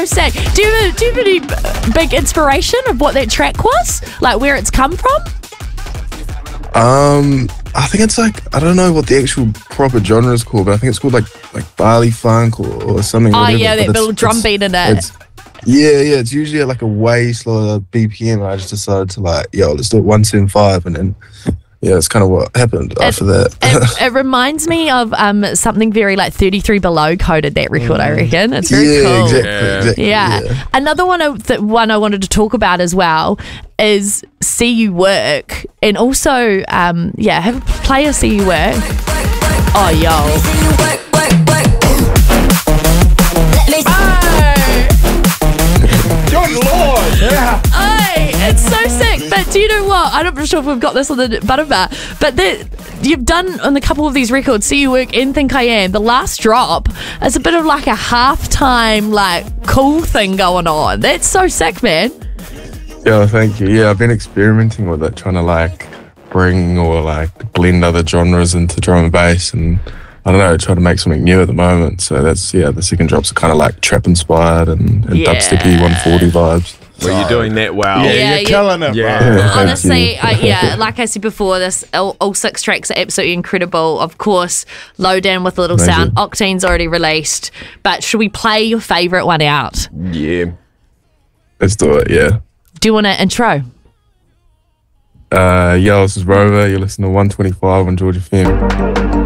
Sick. Do you have any big inspiration of what that track was? Like where it's come from? I think it's like, I don't know what the actual proper genre is called, but I think it's called like Bali funk or something. Oh whatever, yeah, but that little drum beat in it. It's usually at like a way slower BPM. I just decided to let's do it 175, and then it's kind of what happened after that. It reminds me of something very like 33 Below coded that record, I reckon. It's very cool. Exactly. Yeah. Another one I wanted to talk about as well is See You Work, and also play a See You Work. Oh yo. Good Lord! Yeah. It's so sick. But do you know what? I'm not sure if we've got this on the Butterbar, but you've done on a couple of these records, See You Work and Think I Am, the last drop is a bit of like a halftime, like cool thing going on. That's so sick, man. Yeah, thank you. Yeah, I've been experimenting with it, trying to like bring or like blend other genres into drum and bass, and I don't know, trying to make something new at the moment. So that's, the second drops are kind of like trap inspired and dubsteppy 140 vibes. Well, you're doing that well. Yeah, you're killing it, bro. Honestly, like I said before, all 6 tracks are absolutely incredible. Of course, Lowdown with a Little Sound, Octane's already released. But should we play your favourite one out? Yeah. Let's do it, yeah. Do you want an intro? This is Rover. You're listening to 125 on Georgia FM.